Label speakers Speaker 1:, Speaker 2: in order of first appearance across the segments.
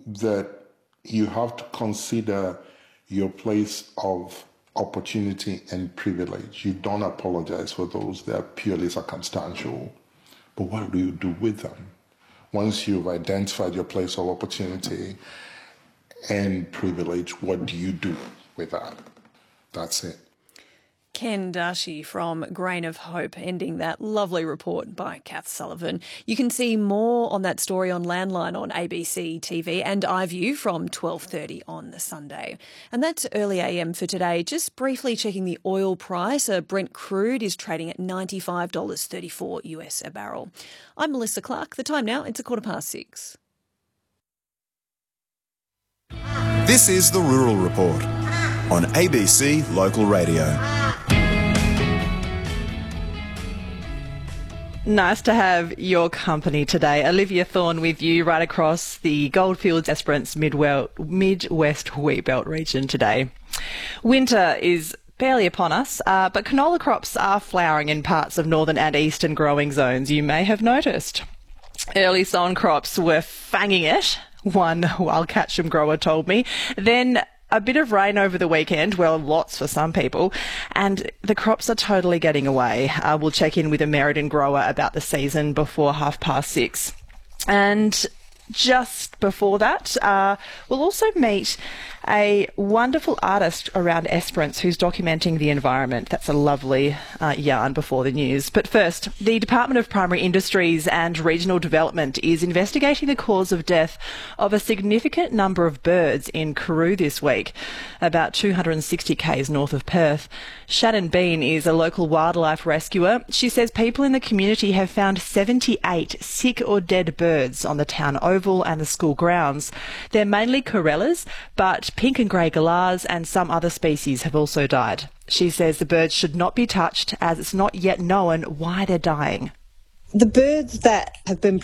Speaker 1: that you have to consider your place of opportunity and privilege. You don't apologize for those that are purely circumstantial. But what do you do with them? Once you've identified your place of opportunity and privilege, what do you do with that? That's it.
Speaker 2: Ken Darshi from Grain of Hope, ending that lovely report by Kath Sullivan. You can see more on that story on Landline on ABC TV and iView from 12:30 on the Sunday. And that's early AM for today. Just briefly checking the oil price. Brent crude is trading at $95.34 US a barrel. I'm Melissa Clark. The time now, it's 6:15.
Speaker 3: This is the Rural Report on ABC Local Radio.
Speaker 4: Nice to have your company today. Olivia Thorne with you right across the Goldfields Esperance Midwest Wheat Belt region today. Winter is barely upon us, but canola crops are flowering in parts of northern and eastern growing zones, you may have noticed. Early sown crops were fanging it, one wild Catcham grower told me. Then a bit of rain over the weekend, well, lots for some people, and the crops are totally getting away. We'll check in with a Merredin grower about the season before 6:30. And just before that, we'll also meet a wonderful artist around Esperance who's documenting the environment. That's a lovely yarn before the news. But first, the Department of Primary Industries and Regional Development is investigating the cause of death of a significant number of birds in Karoo this week, about 260 k's north of Perth. Shannon Bean is a local wildlife rescuer. She says people in the community have found 78 sick or dead birds on the town oval and the school grounds. They're mainly corellas, but pink and grey galahs and some other species have also died. She says the birds should not be touched as it's not yet known why they're dying.
Speaker 5: The birds that have been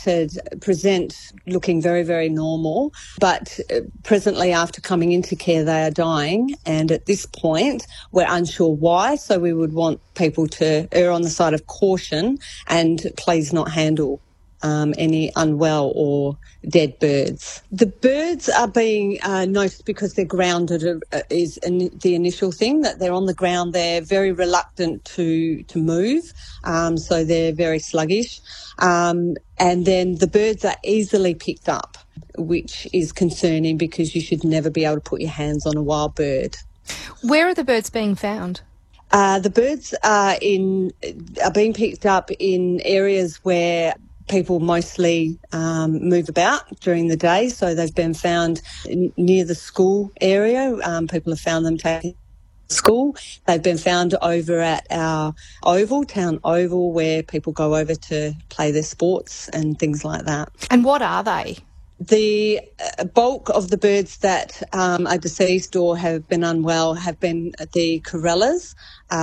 Speaker 5: present looking very, very normal, but presently after coming into care they are dying, and at this point we're unsure why, so we would want people to err on the side of caution and please not handle any unwell or dead birds. The birds are being noticed because they're grounded is the initial thing, that they're on the ground. They're very reluctant to move, so they're very sluggish. And then the birds are easily picked up, which is concerning because you should never be able to put your hands on a wild bird.
Speaker 6: Where are the birds being found?
Speaker 5: The birds are being picked up in areas where people mostly move about during the day, so they've been found near the school area. People have found them taken to school. They've been found over at our oval, town oval, where people go over to play their sports and things like that.
Speaker 6: And what are they?
Speaker 5: The bulk of the birds that are deceased or have been unwell have been the corellas.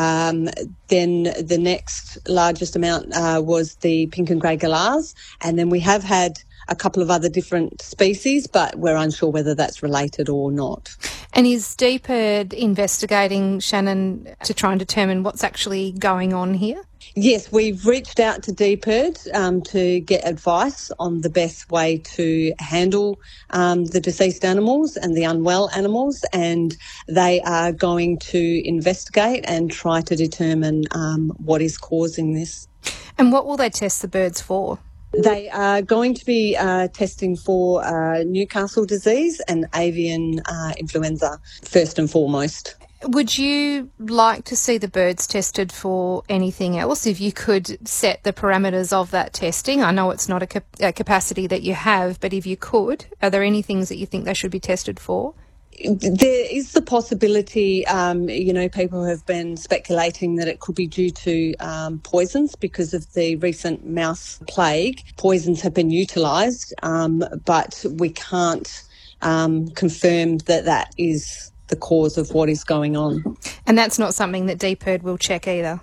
Speaker 5: Then the next largest amount was the pink and grey galahs. And then we have had a couple of other different species, but we're unsure whether that's related or not.
Speaker 6: And is DPIRD investigating, Shannon, to try and determine what's actually going on here?
Speaker 5: Yes, we've reached out to DPIRD to get advice on the best way to handle the deceased animals and the unwell animals, and they are going to investigate and try to determine what is causing this.
Speaker 6: And what will they test the birds for?
Speaker 5: They are going to be testing for Newcastle disease and avian influenza, first and foremost.
Speaker 6: Would you like to see the birds tested for anything else if you could set the parameters of that testing? I know it's not a capacity that you have, but if you could, are there any things that you think they should be tested for?
Speaker 5: There is the possibility, people have been speculating that it could be due to poisons because of the recent mouse plague. Poisons have been utilised, but we can't confirm that is the cause of what is going on.
Speaker 6: And that's not something that DPIRD will check either?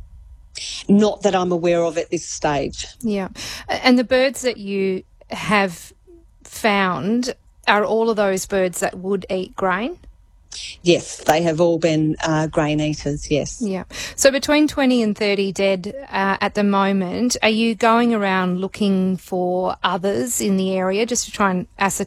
Speaker 5: Not that I'm aware of at this stage.
Speaker 6: Yeah. And the birds that you have found, are all of those birds that would eat grain?
Speaker 5: Yes, they have all been grain eaters, yes.
Speaker 6: Yeah. So between 20 and 30 dead at the moment, are you going around looking for others in the area just to try and ascertain